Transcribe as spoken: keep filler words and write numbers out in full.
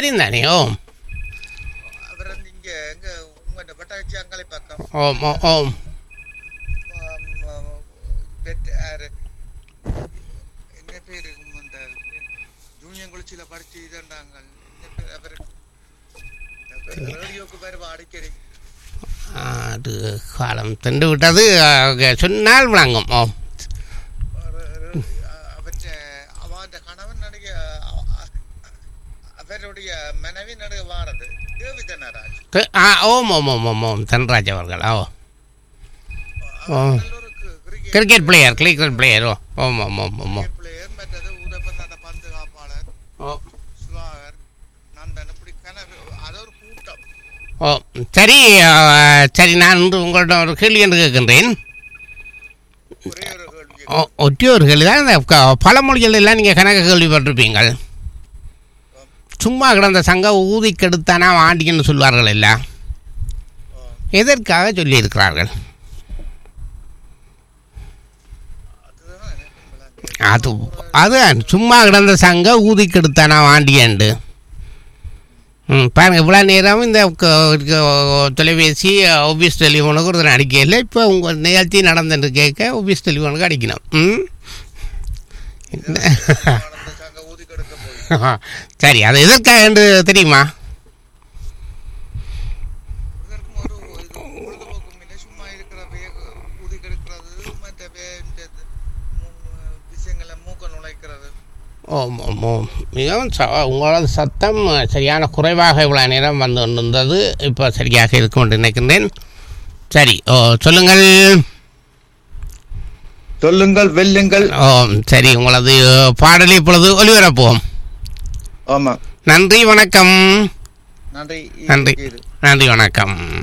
தெரியும் தானே? ஓ அவர் வந்து இங்க எங்க உங்க பட்டாச்சி அங்காளி பக்கம். ஓம் ஓ ஓம் என்ன பேரு இந்த ஜூனியர் குளிச்சில படிச்சு இதுண்டாங்க. அவர் ரேடியோக்கு பேர் அடிக்கடி அது காலம் தண்டு விட்டது சொன்னால் விளங்கும். ஓ அவற்ற அவன் கணவன் நடிகை அவருடைய மனைவி நடுக வாரது தேவி தனராஜ். ஆ ஓம் ஓம் ஓம் ஓம் ஓம் தன்ராஜ் அவர்கள். ஓ ஓ கிரிக்கெட் பிளேயர் கிரிக்கெட் பிளேயர். ஓ ஓம் ஓம் ஓம் ஓம் பிளேயர் மற்றது உதப்பந்த பந்து காப்பாளர் ஓ சுவாகர் நந்தன் இப்படி கனவு அது ஒரு கூட்டம். ஓ சரி சரி, நான் இன்று உங்கள்கிட்ட ஒரு கேள்வி என்று கேட்கின்றேன். ஒரே ஒரு கேள்வி. ஒட்டி ஒரு கேள்வி தான். இந்த பழமொழிகள் எல்லாம் நீங்கள் கணக்கு கேள்விப்பட்டிருப்பீங்கள். சும்மா கிடந்த சங்க ஊதி கெடுத்தானா ஆண்டின்னு சொல்வார்கள் இல்ல, எதற்காக சொல்லியிருக்கிறார்கள்? அது அது சும்மா கிடந்த சங்க ஊதி கெடுத்தானா வாண்டியண்டு. ம் பாருங்கள், இவ்வளோ நேரம் இந்த தொலைபேசி ஆஃபீஸ் டெலிஃபோனுக்கு ஒருத்தர் அடிக்கல. இப்போ உங்கள் நிகழ்ச்சி நடந்துட்டு கேட்க ஆஃபீஸ் டெலிஃபோனுக்கு அடிக்கணும். ம் சரி, அது எதற்காக என்று தெரியுமா? ஓம் ஓம் ஓம் மிகவும் ச உங்களது சத்தம் சரியான குறைவாக இவ்வளோ நேரம் வந்து கொண்டிருந்தது. இப்போ சரியாக இருக்கும் என்று நினைக்கின்றேன். சரி, ஓ சொல்லுங்கள் சொல்லுங்கள் வெல்லுங்கள். ஓ சரி, உங்களது பாடலை இப்பொழுது ஒலிபரப்புவோம். ஆமாம். நன்றி வணக்கம். நன்றி நன்றி நன்றி வணக்கம்.